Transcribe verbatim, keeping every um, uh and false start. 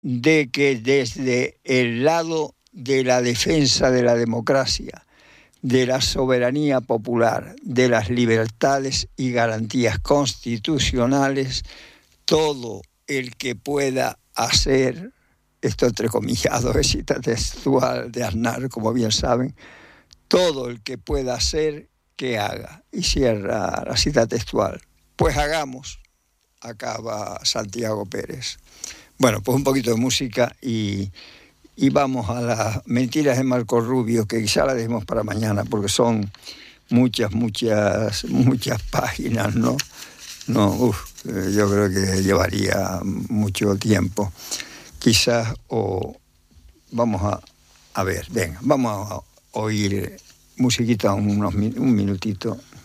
de que desde el lado de la defensa de la democracia, de la soberanía popular, de las libertades y garantías constitucionales, todo el que pueda hacer, esto entrecomillado, es cita textual de Aznar, como bien saben, todo el que pueda hacer, que haga. Y cierra la cita textual. Pues hagamos, acaba Santiago Pérez. Bueno, pues un poquito de música y, y vamos a las mentiras de Marco Rubio, que quizá las dejemos para mañana, porque son muchas, muchas, muchas páginas, ¿no? No, uf, yo creo que llevaría mucho tiempo. Quizás, o vamos a, a ver, venga, vamos a oír musiquita unos, un minutito.